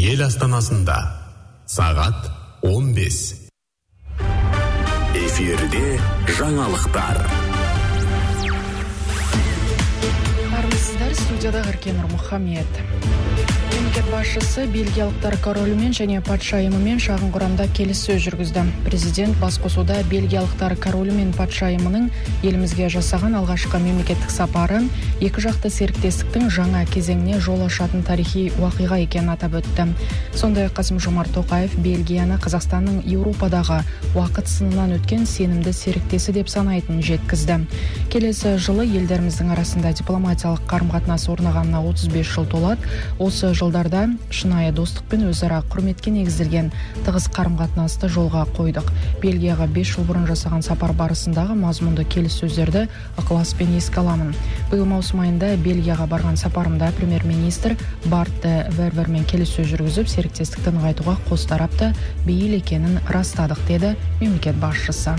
ел астанасында сағат 15. Эфирде жаңалықтар. Армысыздар, студияда Ғыркен Нұрмұхамед. Мемлекет басшысы бельгиялықтар королімен және патшайымымен шағын құрамда келіссөз жүргізді. Президент басқосуда бельгиялықтар королі мен патшайымының елімізге жасаған алғашқы мемлекеттік сапары екі жақты серіктестіктің жаңа кезеңіне жол ашатын тарихи уақиға екенін атап өтті. Сондай-ақ Қасым-Жомарт Тоқаев Бельгияны Қазақстанның Еуропадағы уақыт сынынан өткен сенімді серіктесі деп санайтынын жеткізді. Келесі жылы елдеріміздің арасында дипломатиялық қарым-қатынас орнағанына 35 жыл толады. Осы жылдарда шынайы достық пен өзара құрметке негізделген тығыз қарым-қатынасты жолға қойдық. Бельгияға 5 жыл бұрын жасаған сапар барысындағы мазмұнды келіссөздерді ықыласпен еске аламын. Биыл маусым айында Бельгияға барған сапарымда премьер-министр Барт де Вервермен келіссөз жүргізіп, серіктестікті нығайтуға қос тарапты бейіл екенін растадық, деді мемлекет басшысы.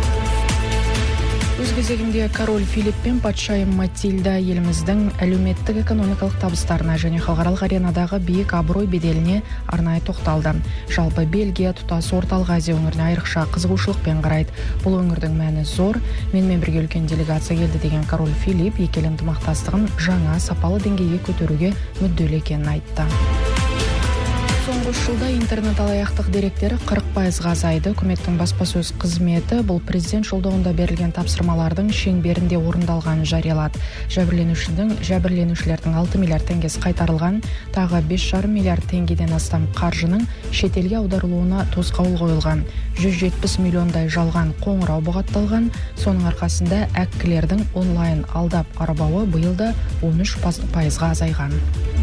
Өз кезегінде король Филипп пен патшайым Матильда еліміздің әлеуметтік экономикалық табыстарына және халықаралық аренадағы биік абырой беделіне арнайы тоқталды. Жалпы Бельгия тұтас орталық Азия өңіріне айрықша қызығушылықпен қарайды. Бұл өңірдің мәні зор. Менімен бірге үлкен делегация келді деген король Филипп екі ел ынтымақтастығын жаңа сапалы деңгейге көтеруге мүдделі екенін айтты. Соңғы жылда интернет алаяқтық деректері 40% азайды. Үкіметтің баспасөз қызметі бұл президент жолдауында берілген тапсырмалардың шеңберінде орындалғанын жариялады. Жәбірленушілердің 6 миллиард теңгесі қайтарылған, тағы 5,5 миллиард теңгеден астам қаржының шетелге аударылуына тосқауыл қойылған. 170 миллиондай жалған қоңырау бұғатталған. Соның арқасында әккілердің онлайн алдап арбауы биылда 13%-ға азайған.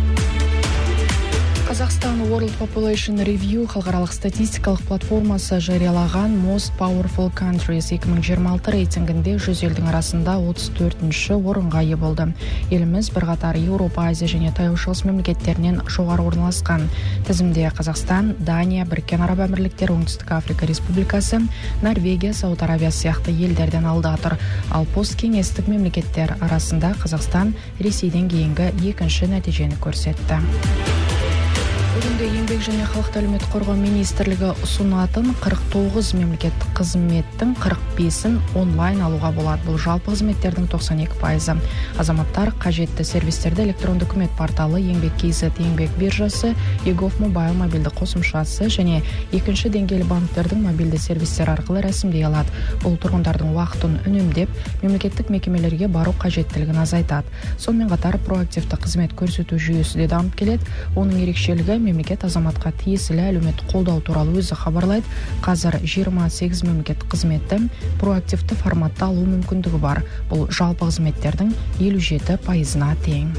Қазақстан World Population Review халықаралық статистикалық платформасы жариялаған Most Powerful Countries 2026 рейтингінде 100 елдің арасында 34-ші орынға ие болды. Еліміз бірқатар Еуропа, Азия және Таяу Шығыс мемлекеттерінен жоғары орналасқан. Тізімде Қазақстан, Дания, Біріккен Араб Әмірліктері, Оңтүстік Африка Республикасы, Норвегия, Сауд Арабиясы сияқты елдерден алда тұр. Ал посткеңестік мемлекеттер арасында Қазақстан Ресейден кейінгі екінші нәтижені көрсетті. Бүгінде еңбек және халықты әлеуметтік қорғау министрлігі ұсынатын 49 мемлекеттік қызметтің 45-ін онлайн алуға болады. Бұл жалпы қызметтердің 92%. Азаматтар қажетті сервистерді электронды үкімет порталы, еңбек.kz, еңбек биржасы, eGov Mobile мобильді қосымшасы және екінші деңгейлі банктердің мобильді сервистер арқылы рәсімдей алады. Бұл тұрғындардың уақытын үнемдеп, мемлекеттік мекемелерге бару қажеттілігін азайтады. Сонымен қатар проактивті қызмет көрсету жүйесі де дамып келеді. Оның ерекшелігі мемлекет азаматқа тиесілі әлеуметтік қолдау туралы өзі хабарлайды. Қазір 28 мемлекеттік қызметті проактивті форматта алу мүмкіндігі бар. Бұл жалпы қызметтердің 57%-на тең.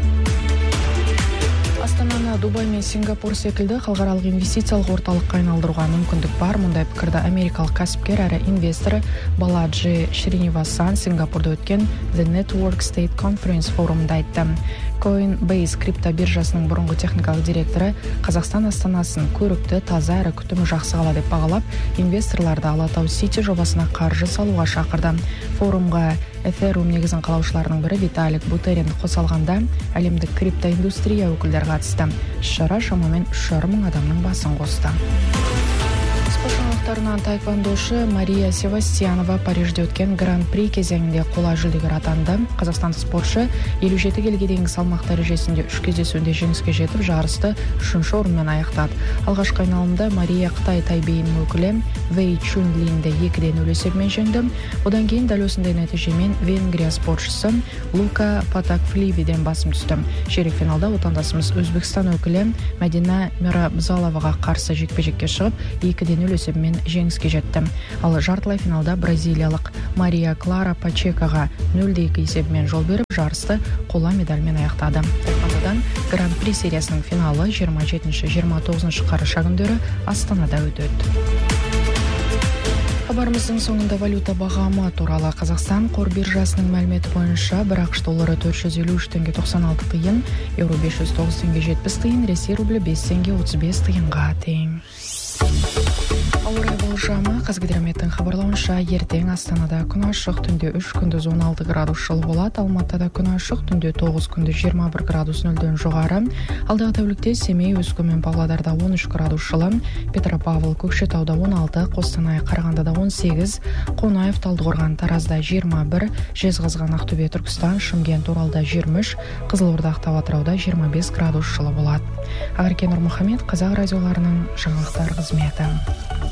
Астананы Дубай мен Сингапур секілді халықаралық инвестициялық орталыққа айналдыруға мүмкіндік бар. Мұндай пікірді америкалық кәсіпкер әрі инвесторы Баладжи Шринивасан Сингапурда өткен The Network State Conference форумында айтты. Coinbase крипто биржасының бұрынғы техникалық директоры Қазақстан астанасын көрікті, таза әрі күтімі жақсы қала деп бағалап, инвесторларды Алатау Сити жобасына қаржы салуға шақырды. Форумға Ethereum негізін қалаушыларының бірі Виталик Бутерин қосалғанда әлемдік криптоиндустрия өкілдері қатысты. Шара шамамен 3,5 мың адамның басын қосты. Спорт жаңалықтарынан таеквондошы Мария Севастьянова Парижде өткен Гран-при кезеңінде қола жүлдегер атанды. Қазақстандық спортшы 57 келіге дейінгі салмақ дәрежесінде 3 кездесуінде жеңіске жетіп, жарысты 3-ші орынмен аяқтады. Алғашқы айналымда Мария Қытай Тайбейінің өкілі Вэй Чунлинді 2-0 есебімен жеңді. Одан кейін дәл осындай нәтижемен Венгрия спортшысы Лука Патакфливиден басым түсті. Ширек финалда отандасымыз Өзбекстан өкілі Мәдина Мирабзаловаға қарсы жекпе-жекке шығып, 2-0 есебімен жеңіске жетті. Ал жартылай финалда бразилиялық Мария Клара Пачекаға 0-2 есебімен жол беріп, жарысты қола медальмен аяқтады. Таеквондодан Гран-при сериясының финалы 27-29 қараша күндері Астанада өтеді. Хабарымыздың соңында валюта бағамы туралы. Қазақстан қор биржасының мәліметі бойынша бір ақш доллары 453 теңге 96 тиын, еуро 509 теңге 70 тиын, Ресей рублі 5 теңге 35 тиынға тең. Ауа райы болжамы. Қазгидрометтің хабарлауынша, ертең Астанада күн ашық, түнде 3, күндіз 16 градус жылы болады. Алматыда күн ашық, түнде 9, күндіз 21 градус нөлден жоғары. Алдағы тәулікте Семей, Өскемен, Павлодарда 13 градус жылы, Петропавл, Көкшетауда 16, Қостанай, Қарағандыда 18, Қонаев, Талдықорған, Таразда 21, Жезқазған, Ақтөбе, Түркістан, Шымкент, Оралда 23, Қызылорда, Ақтау, Атырауда 25 градус жылы болады. Ақерке Нұрмұхамед, Қазақ радиоларының жаңалықтар қызметі.